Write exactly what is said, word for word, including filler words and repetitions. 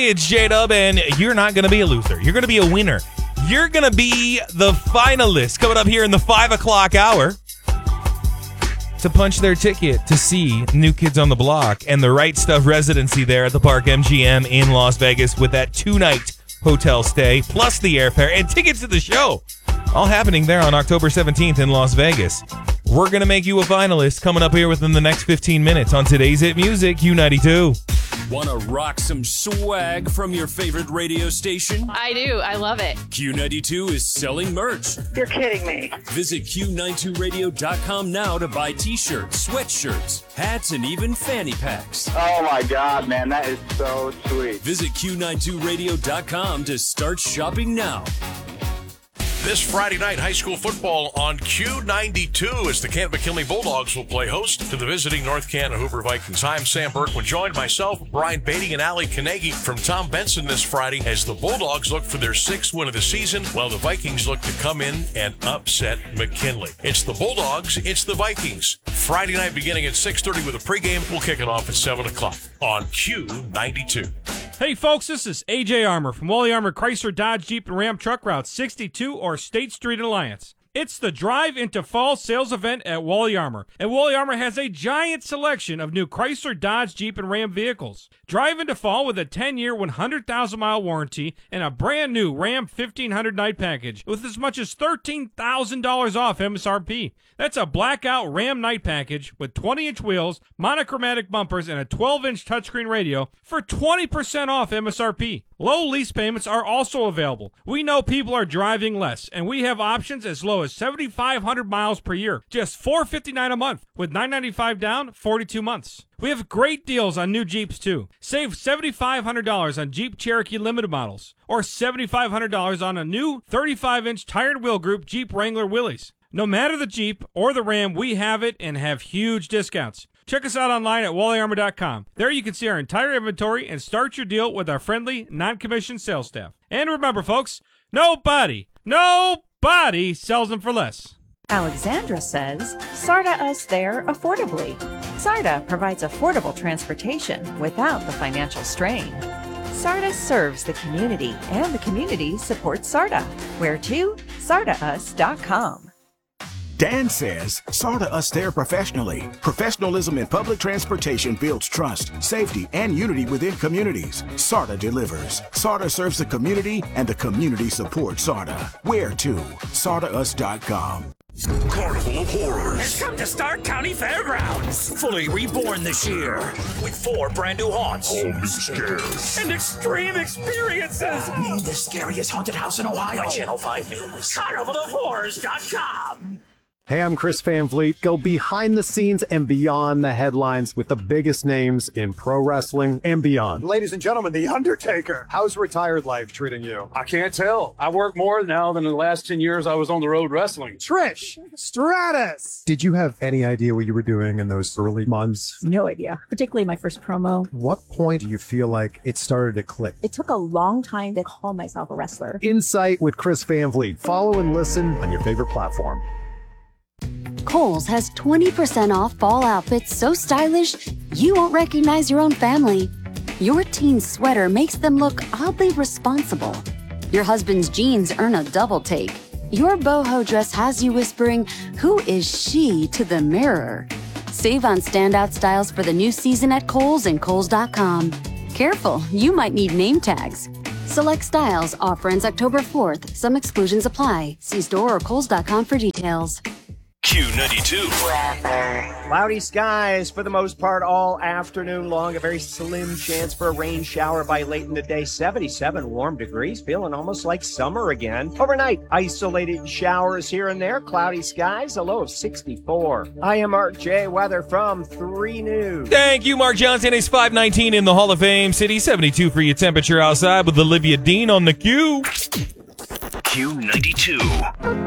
Hey, it's J-Dub, and you're not going to be a loser. You're going to be a winner. You're going to be the finalist coming up here in the five o'clock hour to punch their ticket to see New Kids on the Block and the Right Stuff residency there at the Park M G M in Las Vegas with that two-night hotel stay, plus the airfare and tickets to the show. All happening there on October seventeenth in Las Vegas. We're going to make you a finalist coming up here within the next fifteen minutes on today's Hit Music, Q ninety-two. Want to rock some swag from your favorite radio station? I do. I love it. Q ninety-two is selling merch. You're kidding me. Visit Q ninety-two radio dot com now to buy t-shirts, sweatshirts, hats, and even fanny packs. Oh my God, man, that is so sweet. Visit Q ninety-two radio dot com to start shopping now. This Friday night, high school football on Q ninety-two as the Kent McKinley Bulldogs will play host to the visiting North Canton Hoover Vikings. I'm Sam Berkman, joined myself, Brian Beatty, and Ali Carnegie from Tom Benson this Friday as the Bulldogs look for their sixth win of the season, while the Vikings look to come in and upset McKinley. It's the Bulldogs, it's the Vikings. Friday night beginning at six thirty with a pregame. We'll kick it off at seven o'clock on Q ninety-two. Hey folks, this is A J Armour from Wally Armour Chrysler Dodge Jeep and Ram Truck Route sixty-two or State Street Alliance. It's the Drive into Fall sales event at Wally Armour, and Wally Armour has a giant selection of new Chrysler, Dodge, Jeep, and Ram vehicles. Drive into fall with a ten-year, one hundred thousand mile warranty and a brand new Ram fifteen hundred night package with as much as thirteen thousand dollars off M S R P. That's a blackout Ram night package with twenty inch wheels, monochromatic bumpers, and a twelve inch touchscreen radio for twenty percent off M S R P. Low lease payments are also available. We know people are driving less, and we have options as low as seven thousand five hundred miles per year, just four hundred fifty-nine dollars a month, with nine hundred ninety-five dollars down, forty-two months. We have great deals on new Jeeps, too. Save seven thousand five hundred dollars on Jeep Cherokee Limited models, or seven thousand five hundred dollars on a new thirty-five inch tired wheel group Jeep Wrangler Willys. No matter the Jeep or the Ram, we have it and have huge discounts. Check us out online at wally armour dot com. There you can see our entire inventory and start your deal with our friendly, non-commissioned sales staff. And remember, folks, nobody, nobody sells them for less. Alexandra says, SARTA us there affordably. SARTA provides affordable transportation without the financial strain. SARTA serves the community, and the community supports SARTA. Where to? sarta us dot com. Dan says, SARTA us there professionally. Professionalism in public transportation builds trust, safety, and unity within communities. SARTA delivers. SARTA serves the community, and the community supports SARTA. Where to? sarta us dot com. Carnival of Horrors has come to Stark County Fairgrounds. Fully reborn this year with four brand new haunts, all new scares, and extreme experiences. The scariest haunted house in Ohio. On Channel five News. carnival of horrors dot com. Hey, I'm Chris Van Vliet. Go behind the scenes and beyond the headlines with the biggest names in pro wrestling and beyond. Ladies and gentlemen, The Undertaker. How's retired life treating you? I can't tell. I work more now than in the last ten years I was on the road wrestling. Trish Stratus. Did you have any idea what you were doing in those early months? No idea, particularly my first promo. What point do you feel like it started to click? It took a long time to call myself a wrestler. Insight with Chris Van Vliet. Follow and listen on your favorite platform. Kohl's has twenty percent off fall outfits so stylish you won't recognize your own family. Your teen's sweater makes them look oddly responsible. Your husband's jeans earn a double take. Your boho dress has you whispering, "Who is she?" to the mirror. Save on standout styles for the new season at Kohl's and Kohl's dot com. Careful, you might need name tags. Select styles. Offer ends October fourth. Some exclusions apply. See store or Kohl's dot com for details. Q ninety-two. Cloudy skies for the most part all afternoon long. A very slim chance for a rain shower by late in the day. seventy-seven warm degrees, feeling almost like summer again. Overnight, isolated showers here and there. Cloudy skies, a low of sixty-four. I am Mark J. Weather from three News. Thank you, Mark Johnson. It's five nineteen in the Hall of Fame City. seventy-two for your temperature outside with Olivia Dean on the Q. Q ninety-two.